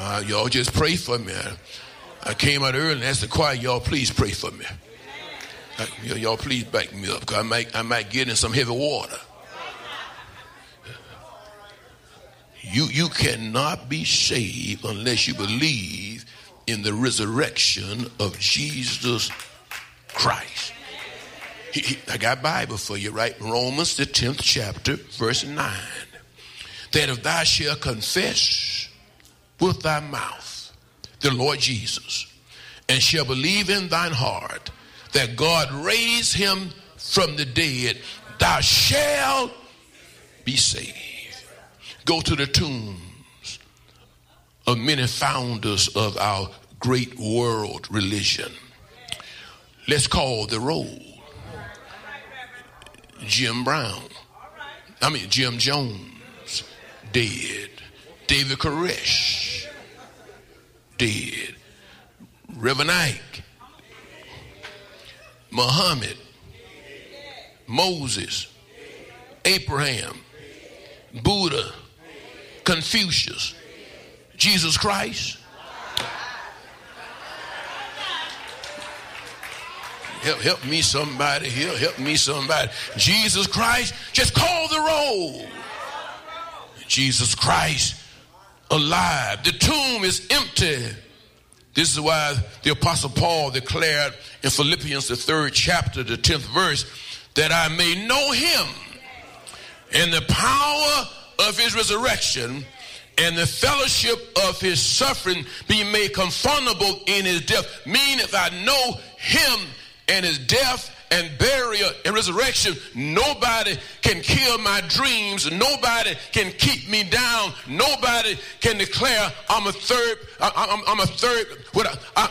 Y'all just pray for me. I came out early and asked the choir, y'all please pray for me. Y'all please back me up, because I might get in some heavy water. You cannot be saved unless you believe in the resurrection of Jesus Christ. I got Bible for you, right? Romans the 10th chapter, verse 9. That if thou shalt confess with thy mouth the Lord Jesus, and shall believe in thine heart that God raised him from the dead, thou shalt be saved. Go to the tombs of many founders of our great world religion. Let's call the roll. Jim Jones, dead. David Koresh, dead. Reverend Ike, Muhammad, Moses, Abraham, Buddha, Confucius, Jesus Christ. Help me somebody here. Help me somebody. Jesus Christ, just call the roll. Jesus Christ alive. The tomb is empty. This is why the Apostle Paul declared in Philippians the 3rd chapter, the 10th verse, that I may know him and the power of his resurrection and the fellowship of his suffering, being made conformable in his death. Meaning, if I know him and his death and burial and resurrection, nobody can kill my dreams. Nobody can keep me down. Nobody can declare I'm a third.